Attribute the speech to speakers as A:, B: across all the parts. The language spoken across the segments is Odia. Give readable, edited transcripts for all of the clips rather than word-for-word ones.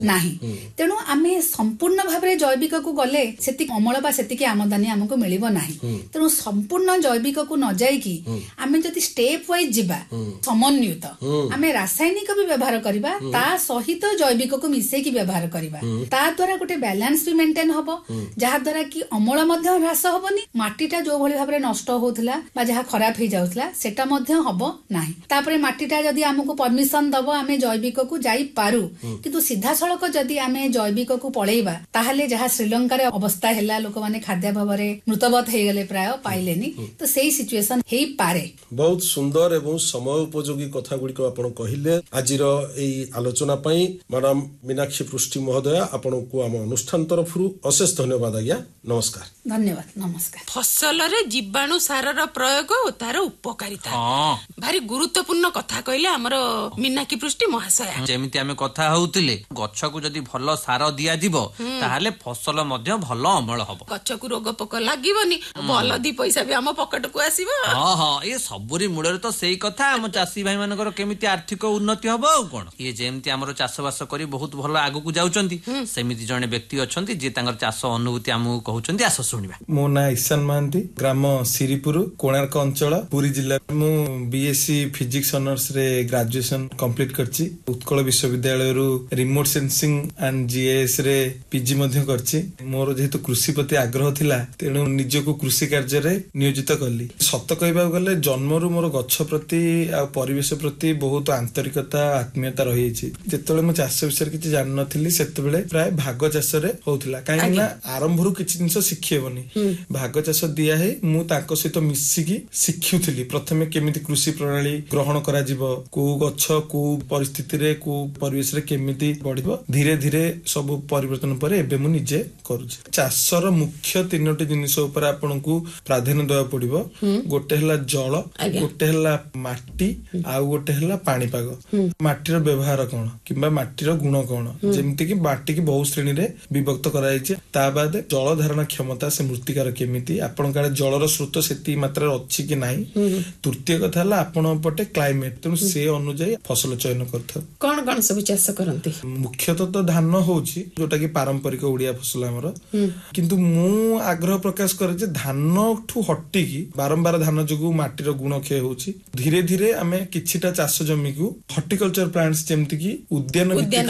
A: ନାହିଁ। ତେଣୁ ଆମେ ସମ୍ପୂର୍ଣ୍ଣ ଭାବରେ ଜୈବିକ କୁ ଗଲେ ସେତିକି ଅମଳ ବା ସେତିକି ଆମଦାନୀ ଆମକୁ ମିଳିବ ନାହିଁ। ତେଣୁ ସମ୍ପୂର୍ଣ୍ଣ ଜୈବିକ କୁ ନ ଯାଇକି ଆମେ ଯଦି ଷ୍ଟେପ ୱାଇଜ ଯିବା, ସମନ୍ୱିତ ଆମେ ରାସାୟନିକ ବି ବ୍ୟବହାର କରିବା, ତା ସହିତ ଜୈବିକ କୁ ମିଶେଇକି ବ୍ୟବହାର କରିବା, ତା ଦ୍ୱାରା ଗୋଟେ ବ୍ୟାଲାନ୍ସ ବି ମେଣ୍ଟେନ ହବ, ଯାହା ଦ୍ୱାରା କି ଅମଳ ମଧ୍ୟ ହ୍ରାସ ହବନି, ମାଟିଟା ଯୋଉ ଭଳି ଭାବରେ ନଷ୍ଟ ହଉଥିଲା ବା ଯାହା ଖରାପ ହେଇଯାଉଥିଲା ସେଟା ମଧ୍ୟ ହବ ନାହିଁ। ତାପରେ ମାଟିଟା ଯଦି ଆମକୁ ପରମିଶନ ଦବ ଆମେ ଜୈବିକ କୁ ଯାଇପାରୁ, କିନ୍ତୁ ସିଧାସଳଖ ଯଦି ଆମେ ଜୈବିକ କୁ ପଳେଇବା ତାହେଲେ ଯାହା ଶ୍ରୀଲଙ୍କାରେ ଅବସ୍ଥା ହେଲା, ଲୋକମାନେ ଖାଦ୍ୟାଭାବରେ ମୃତବତ ହେଇଗଲେ, ପ୍ରାୟ ପାଇଲେନି, ତ ସେଇ ସିଚୁଏସନ ହେଇପାରେ।
B: ବହୁତ ସୁନ୍ଦର ଏବଂ ସମୟ ଉପଯୋଗୀ କଥା ଗୁଡିକ ଆପଣ କହିଲେ। ଆଜିର ଏଇ ଆଲୋଚନା ପାଇଁ ମ୍ୟାଡାମ ମୀନାକ୍ଷୀ ପୃଷ୍ଟି ମହୋଦୟା, ଆପଣଙ୍କୁ ଆମ ଅନୁଷ୍ଠାନ ତରଫରୁ ଅଶେଷ ଧନ୍ୟବାଦ। ଆଜ୍ଞା ନମସ୍କାର।
A: ଧନ୍ୟବାଦ, ନମସ୍କାର।
C: ଫସଲରେ ଜୀବାଣୁ ସାରର ପ୍ରୟୋଗ ଓ ତାର ଉପକାରିତା ଭାରି ଗୁରୁତ୍ୱପୂର୍ଣ୍ଣ କଥା କହିଲେ ଆମର ମୀନାକ୍ଷୀ ପୃଷ୍ଟି ମହାଶୟା।
D: ଯେମିତି ଆମେ କଥା ହଉଥିଲେ, ଗଛକୁ ଯଦି ଭଲ ସାର ଦିଆଯିବ ତାହେଲେ ଫସଲ ମଧ୍ୟ ଭଲ ଅମଳ ହବ,
C: ଗଛକୁ ରୋଗ ପୋକ ଲାଗିବନି, ଭଲ ଦି ପଇସା ବି ଆମ ପକେଟକୁ ଆସିବ।
D: ହଁ, ଏ ସବୁରି ମୂଳରେ ତ ସେଇ କଥା, ଆମ ଚାଷୀ ଭାଇ ମାନଙ୍କର କେମିତି ଆର୍ଥିକ ଉନ୍ନତି ହବ। ଆଉ କଣ, ଇଏ ଯେମିତି ଆମର ଚାଷ ବାସ କରି ବହୁତ ଭଲ ଆଗକୁ ଯାଉଛନ୍ତି, ସେମିତି ଜଣେ ବ୍ୟକ୍ତି ଅଛନ୍ତି ଯିଏ ତାଙ୍କର ଚାଷ ଅନୁଭୂତି ଆମକୁ କହୁଛନ୍ତି। ଆସ ଶୁଣିବା।
E: ମୋ ନାଁ ଈଶାନ ମହାନ୍ତି, ଗ୍ରାମ ସିରିପୁର, କୋଣାର୍କ ଅଞ୍ଚଳ, ପୁରୀ ଜିଲ୍ଲା। ମୁଁ ବିଏସସି ଫିଜିକ୍ସ ଅନର୍ସ ରେ ଗ୍ରାଜୁଏସନ କମ୍ପ୍ଲିଟ କରିଛି। ଉତ୍କଳ ବିଶ୍ୱବିଦ୍ୟାଳୟରୁ ରିମୋଟ ସେନ୍ସିଂ ଆଣ୍ଡ ଜିଏଏସ୍ ରେ ପିଜି ମଧ୍ୟ କରିଛି। ମୋର ଯେହେତୁ କୃଷି ପ୍ରତି ଆଗ୍ରହ ଥିଲା, ତେଣୁ ନିଜକୁ କୃଷି କାର୍ଯ୍ୟରେ ନିୟୋଜିତ କଲି। ସତ କହିବାକୁ ଗଲେ ଜନ୍ମରୁ ମୋର ଗଛ ପ୍ରତି ଆଉ ପରିବେଶ ପ୍ରତି ବହୁତ ଆନ୍ତରିକତା, ଆତ୍ମୀୟତା ରହିଯାଇଛି। ଯେତେବେଳେ ମୁଁ ଚାଷ ବିଷୟରେ କିଛି ଜାଣିନଥିଲି, ସେତେବେଳେ ପ୍ରାୟ ଭାଗ ଚାଷରେ ହଉଥିଲା। କାହିଁକି ନା ଆରମ୍ଭରୁ କିଛି ଜିନିଷ ଶିଖି ହେବନି, ଭାଗ ଚାଷ ଦିଆ ହେଇ ମୁଁ ତାଙ୍କ ସହିତ ମିଶିକି ଶିଖୁଥିଲି ପ୍ରଥମେ କେମିତି କୃଷି ପ୍ରଣାଳୀ ଗ୍ରହଣ କରାଯିବ, କୋଉ ଗଛ କୋଉ ପରିସ୍ଥିତିରେ କୋଉ ପରିବେଶରେ କେମିତି ବଢିବ। ଧୀରେ ଧୀରେ ସବୁ ପରିବର୍ତ୍ତନ ପରେ ଏବେ ମୁଁ ନିଜେ କରୁଛି। ଚାଷର ମୁଖ୍ୟ 3ଟି ଜିନିଷ ଉପରେ ଆପଣଙ୍କୁ ପ୍ରାଧାନ୍ୟ ଦେବାକୁ ପଡିବ। ଗୋଟେ ହେଲା ଜଳ, ଗୋଟେ ହେଲା ମାଟି, ଆଉ ଗୋଟେ ହେଲା ପାଣିପାଗ। ମାଟିର ବ୍ୟବହାର କଣ କିମ୍ବା ମାଟିର ଗୁଣ କଣ, ଯେମିତି କି ମାଟିକି ବହୁ ଶ୍ରେଣୀରେ ବିଭକ୍ତ କରାଯାଇଛି। ତା ବାଦ ଜଳ ଧାରଣ କ୍ଷମତା, ସେ ମୃତ୍ତିକାର କେମିତି, ଆପଣଙ୍କ ଆଡେ ଜଳର ସ୍ରୋତ ସେତିକି ମାତ୍ରାରେ ଅଛି କି ନାହିଁ। ତୃତୀୟ କଥା ହେଲା ଆପଣଙ୍କ ପଟେ କ୍ଲାଇମେଟ, ତେଣୁ ସେ ଅନୁଯାୟୀ ଫସଲ ଚୟନ କରିଥାଉ।
C: କଣ କଣ ସବୁ ଚାଷ କରନ୍ତି?
E: ମୁଖ୍ୟତଃ ତ ଧାନ ହଉଛି, ଯୋଉଟା କି ପାରମ୍ପରିକ ଓଡିଆ ଫସଲ ଆମର। କିନ୍ତୁ ମୁଁ ଆଗ୍ରହ ପ୍ରକାଶ କରେ ଯେ ଧାନଠୁ ହଟିକି ବାରମ୍ବାର ଧାନ ଯୋଗୁଁ ମାଟିର ଗୁଣ କ୍ଷୟ ହଉଛି। ଧୀରେ ଧୀରେ ଆମେ କିଛିଟା ଚାଷ ଜମିକୁ ହର୍ଟିକଲଚର ପ୍ଲାଣ୍ଟସ, ଯେମିତି କି ଉଦ୍ୟାନ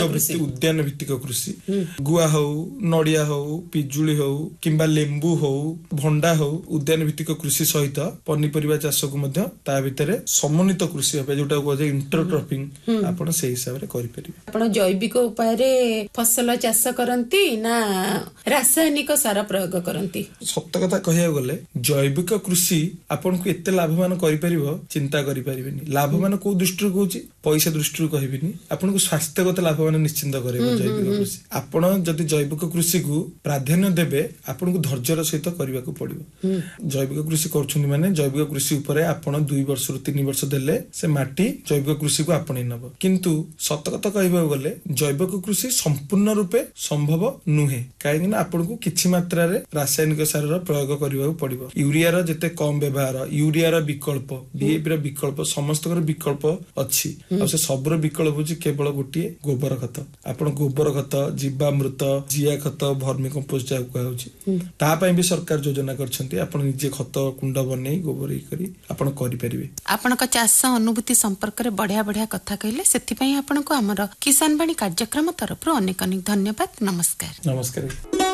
E: ଭିତ୍ତିକ କୃଷି, ଗୁଆ ହଉ, ନଡିଆ ହଉ, ପିଜୁଳି ହଉ କିମ୍ବା ଲେମ୍ବୁ ହଉ, ଭଣ୍ଡା ହଉ, ଉଦ୍ୟାନ ଭିତ୍ତିକ କୃଷି ସହିତ ପନିପରିବା ଚାଷକୁ ମଧ୍ୟ ତା ଭିତରେ ସମନ୍ୱିତ କୃଷି ଭାବେ, ଯୋଉଟା କୁହାଯାଏ ଇଣ୍ଟରକ୍ରପିଂ, ଆପଣ ସେଇ ହିସାବରେ କରିପାରିବେ।
C: ଆପଣ ଜୈବିକ ଉପାୟରେ ଫସଲ ଚାଷ କରନ୍ତି ନା ରାସାୟନିକ ସାର ପ୍ରୟୋଗ କରନ୍ତି?
E: ସତ କଥା କହିବାକୁ ଗଲେ ଜୈବିକ କୃଷି ଆପଣଙ୍କୁ ଏତେ ଲାଭବାନ କରିପାରିବ ଚିନ୍ତା କରିପାରିବେନି। ଲାଭବାନ କୋଉ ଦୃଷ୍ଟିରୁ କହୁଛି, ପଇସା ଦୃଷ୍ଟିରୁ କହିବିନି, ଆପଣଙ୍କୁ ସ୍ୱାସ୍ଥ୍ୟଗତ ଲାଭବାନ ନିଶ୍ଚିନ୍ତ କରିବ ଜୈବିକ କୃଷି। ଆପଣ ଯଦି ଜୈବିକ କୃଷିକୁ ପ୍ରାଧାନ୍ୟ ଦେବେ, ଆପଣଙ୍କୁ ଧୈର୍ଯ୍ୟର ସହିତ କରିବାକୁ ପଡିବ। ଜୈବିକ କୃଷି କରୁଛନ୍ତି ମାନେ ଜୈବିକ କୃଷି ଉପରେ ଆପଣ 2 ବର୍ଷରୁ 3 ବର୍ଷ ଦେଲେ ସେ ମାଟି ଜୈବିକ କୃଷିକୁ ଆପଣେଇ ନବ। କିନ୍ତୁ ସତ କଥା କହିବାକୁ ଗଲେ ଜୈବିକ କୃଷି ସମ୍ପୂର୍ଣ୍ଣ ରୂପେ ସମ୍ଭବ ନୁହେଁ, କାହିଁକି ନା ଆପଣଙ୍କୁ କିଛି ମାତ୍ରାରେ ରାସାୟନିକ ସାରର ପ୍ରୟୋଗ କରିବାକୁ ପଡିବ। ୟୁରିଆର ଯେତେ କମ ବ୍ୟବହାର, ୟୁରିଆର ବିକଳ୍ପ, ଡିଏପିର ବିକଳ୍ପ, ସମସ୍ତଙ୍କର ବିକଳ୍ପ ଅଛି। ଆଉ ସେ ସବୁର ବିକଳ୍ପ ହଉଛି କେବଳ ଗୋଟିଏ ଗୋବର ଖତ। ଆପଣ ଗୋବର ଖତ, ଜୀବାମୃତ, ଜିଆ ଖତ, ଭର୍ମି କମ୍ପୋଷ୍ଟ ଯାହାକୁ କୁହାଯାଉଛି, ତା ପାଇଁ ବି ସରକାର ଯୋଜନା କରିଛନ୍ତି। ଆପଣ ନିଜେ ଖତ କୁଣ୍ଡ ବନେଇ ଗୋବର କରି ଆପଣ କରିପାରିବେ।
C: ଆପଣଙ୍କ ଚାଷ ଅନୁଭୂତି ସମ୍ପର୍କରେ ବଢିଆ ବଢିଆ କଥା କହିଲେ, ସେଥିପାଇଁ ଆପଣଙ୍କୁ ଆମର କିଷାନ ବାଣୀ କାର୍ଯ୍ୟକ୍ରମ ତରଫରୁ ଅନେକ ଅନେକ ଧନ୍ୟବାଦ। ନମସ୍କାର।
E: ନମସ୍କାର।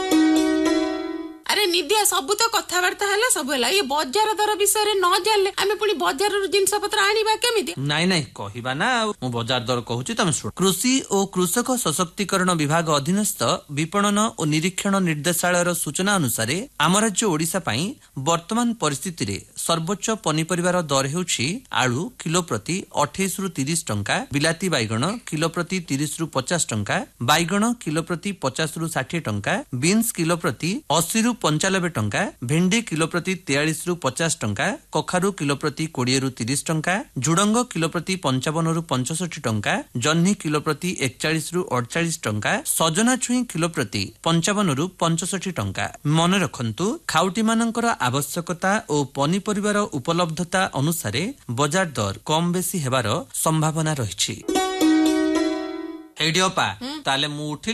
C: ଆରେ ନିଧିଆ, ସବୁ ତ କଥାବାର୍ତ୍ତା ହେଲା, ସବୁ ହେଲା, ଏ ବଜାର ଦର ବିଷୟରେ ନ ଜାଣିଲେ ଆମେ ପୁଣି ବଜାରରୁ ଜିନିଷ ପତ୍ର ଆଣିବା କେମିତି?
D: ନାଇଁ କହିବା ନା, ମୁଁ ବଜାର ଦର କହୁଛି, ତମେ ଶୁଣ। କୃଷି ଓ କୃଷକ ସଶକ୍ତିକରଣ ବିଭାଗ ଅଧୀନସ୍ଥ ବିପଣନ ଓ ନିରୀକ୍ଷଣ ନିର୍ଦ୍ଦେଶାଳୟର ସୂଚନା ଅନୁସାରେ ଆମ ରାଜ୍ୟ ଓଡିଶା ପାଇଁ ବର୍ତ୍ତମାନ ପରିସ୍ଥିତିରେ ସର୍ବୋଚ୍ଚ ପନିପରିବାର ଦର ହେଉଛି ଆଳୁ କିଲୋ ପ୍ରତି 28 ରୁ 30 ଟଙ୍କା, ବିଲାତି ବାଇଗଣ କିଲୋ ପ୍ରତି 30 ରୁ 50 ଟଙ୍କା, ବାଇଗଣ କିଲୋ ପ୍ରତି 50 ରୁ 60 ଟଙ୍କା, ବିନ୍ସ କିଲୋ ପ୍ରତି 80 ରୁ 95 ଟଙ୍କା, ଭେଣ୍ଡି କିଲୋ ପ୍ରତି 43 ରୁ 50 ଟଙ୍କା, କଖାରୁ କିଲୋ ପ୍ରତି 20 ରୁ 30 ଟଙ୍କା, ଝୁଡଙ୍ଗ କିଲୋ ପ୍ରତି 55 ରୁ 65 ଟଙ୍କା, ଜହ୍ନି କିଲୋ ପ୍ରତି 41 ରୁ 48 ଟଙ୍କା, ସଜନା ଛୁଇଁ କିଲୋ ପ୍ରତି 55 ରୁ 65 ଟଙ୍କା। ମନେ ରଖନ୍ତୁ, ଖାଉଟି ମାନଙ୍କର ଆବଶ୍ୟକତା ଓ ପନିପରିବାର ଉପଲବ୍ଧତା ଅନୁସାରେ ବଜାର ଦର କମ ବେଶୀ ହେବାର ସମ୍ଭାବନା ରହିଛି। ହେଇଟି ଅପା, ତାହେଲେ ମୁଁ ଉଠିଲି।